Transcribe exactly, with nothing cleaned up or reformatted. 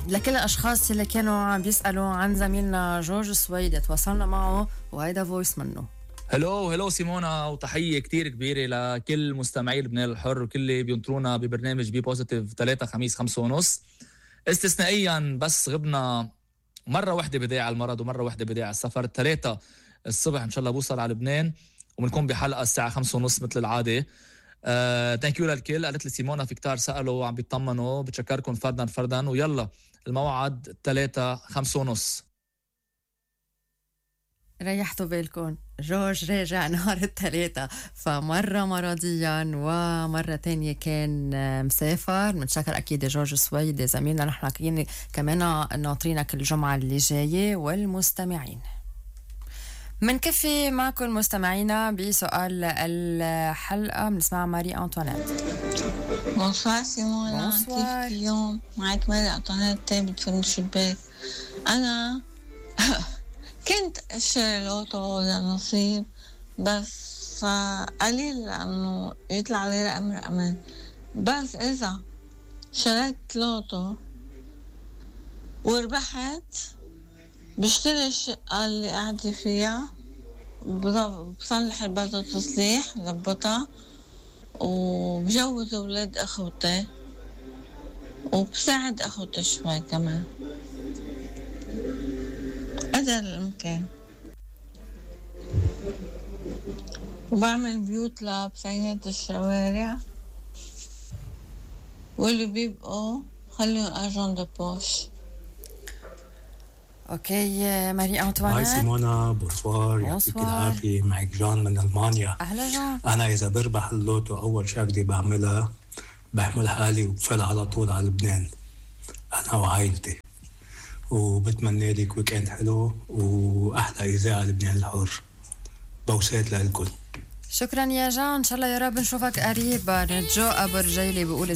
لكل الأشخاص اللي كانوا عم بيسألوا عن زميلنا جورج سويد تواصلنا معه وهيدا فويس منه. هلو هلو سيمونا، وتحية كتير كبيرة لكل مستمعي لبنان الحر وكل اللي بينطرونا ببرنامج بي بوزيتيف ثلاثة خميس خمسة ونص. استثنائيا بس غبنا مرة واحدة بداية المرض ومرة واحدة بداية السفر. ثلاثة الصبح إن شاء الله بوصل على لبنان وبنكون بحلقة الساعة خمسة ونص مثل العادة. ثانك يو للكل. قالت لي سيمونا في كتار سألوا وعم بيطمنوا، بتشكركم فردا فردا، ويلا الموعد ثلاثة خمسة ونص. ريحتوا بالكم، جورج راجع نهار الثلاثة، فمرة مرضيا ومرة تانية كان مسافر. منشكر أكيد جورج سويد زميلنا، نحن كمان ناطرينك الجمعة اللي جاية. والمستمعين منكفي معكم مستمعينا بسؤال الحلقة. بنسمع ماري أنطوانيت. بونسوار سيمونا، كيف اليوم؟ معك ماري أنطوانيت تابت في الشباك. أنا كنت اشتري لوتو لنصيب، بس قليل انه يطلع لي رقم رقمين. بس اذا شريت لوتو وربحت، بشتري الشقة اللي قاعدة فيها، بصلح البيت تصليح لبطها، وبجوز اولاد اخوتي، وبساعد اخوتي شوي كمان قدر الإمكان، وبعمل بيوت لبسينات الشوارع، واللي بيبقوا خليهم أرجون دو بوش. اوكي ماري أنطوانيت. هاي سيمونا، بونسوار، يعطيك العافية. معك جان من ألمانيا. أهلا جان. أنا إذا بربح اللوتو أول شغلة بعملها بحمل حالي وبفل على طول على لبنان أنا وعائلتي، وبتمنى لك ويكند حلو وأحلى إذاعة لبنان الحر. بوسات للكل. شكرا يا جان، إن شاء الله يا رب نشوفك قريبا. جو أبو رجيلي بيقول